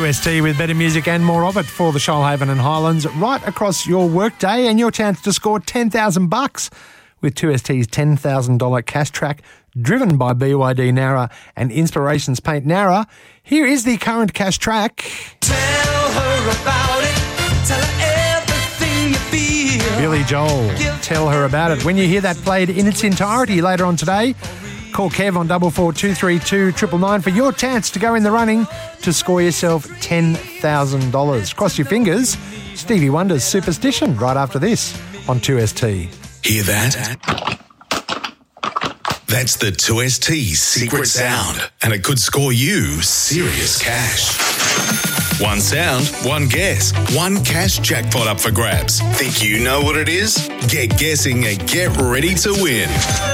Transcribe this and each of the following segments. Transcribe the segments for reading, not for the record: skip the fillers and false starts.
2ST with better music and more of it for the Shoalhaven and Highlands right across your workday, and your chance to score $10,000 with 2ST's $10,000 cash track driven by BYD Nara and Inspirations Paint Nara. Here is the current cash track. Tell her about it. Tell her everything you feel. Billy Joel, Tell Her About It. When you hear that played in its entirety later on today, call Kev on 442329 999 for your chance to go in the running to score yourself $10,000. Cross your fingers. Stevie Wonder's Superstition right after this on 2ST. Hear that? That's the 2ST secret sound, and it could score you serious cash. One sound, one guess, one cash jackpot up for grabs. Think you know what it is? Get guessing and get ready to win.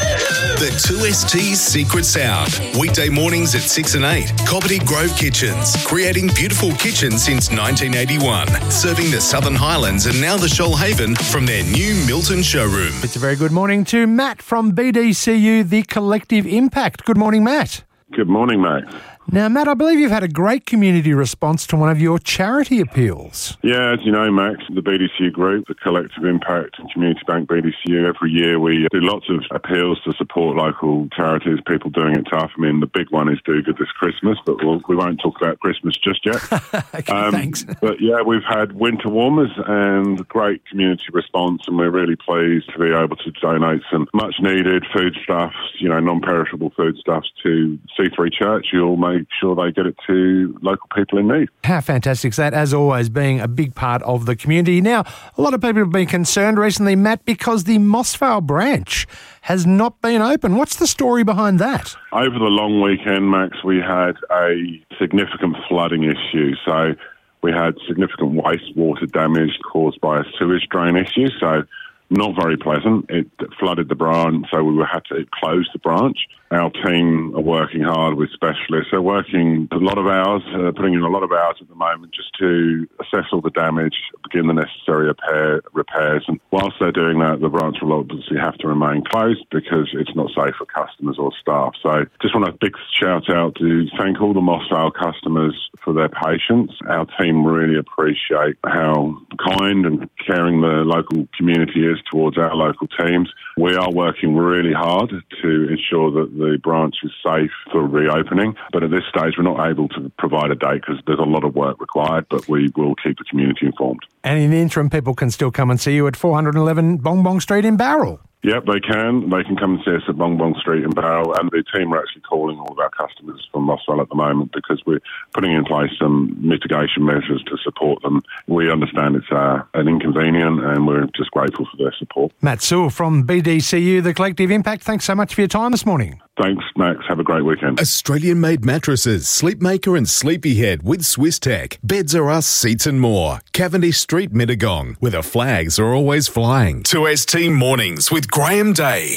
The 2ST Secret Sound. Weekday mornings at 6 and 8. Coppity Grove Kitchens. Creating beautiful kitchens since 1981. Serving the Southern Highlands and now the Shoalhaven from their new Milton showroom. It's a very good morning to Matt from BDCU, The Collective Impact. Good morning, Matt. Good morning, mate. Now, Matt, I believe you've had a great community response to one of your charity appeals. Yeah, as you know, Max, the BDCU group, the Collective Impact and Community Bank BDCU, every year we do lots of appeals to support local charities, people doing it tough. I mean, the big one is Do Good This Christmas, but we won't talk about Christmas just yet. Okay, thanks. But yeah, we've had winter warmers and great community response, and we're really pleased to be able to donate some much needed foodstuffs, non-perishable foodstuffs to C3 Church. You'll make sure they get it to local people in need. How fantastic is that, as always, being a big part of the community. Now, a lot of people have been concerned recently, Matt, because the Mossvale branch has not been open. What's the story behind that? Over the long weekend, Max, we had a significant flooding issue. So we had significant wastewater damage caused by a sewage drain issue. So not very pleasant. It flooded the branch, so we had to close the branch. Our team are working hard with specialists. They're working a lot of hours, putting in a lot of hours at the moment just to assess all the damage, begin the necessary repairs. And whilst they're doing that, the branch will obviously have to remain closed because it's not safe for customers or staff. So just want a big shout out to thank all the Mossvale customers for their patience. Our team really appreciate how kind and caring the local community is towards our local teams. We are working really hard to ensure that the branch is safe for reopening, but at this stage we're not able to provide a date because there's a lot of work required, but we will keep the community informed. And in the interim, people can still come and see you at 411 Bong Bong Street in Bowral. Yep, they can. They can come and see us at Bong Bong Street in Bowral, and the team are actually calling all of our customers from Mossvale at the moment because we're putting in place some mitigation measures to support them. We understand it's an inconvenience, and we're just grateful for their support. Matt Sewell from BDCU, The Collective Impact, thanks so much for your time this morning. Thanks, Max. Have a great weekend. Australian-made mattresses, Sleepmaker and Sleepyhead with Swiss Tech. Beds are us, seats and more. Cavendish Street, Mittagong, where the flags are always flying. 2ST Mornings with Graham Day.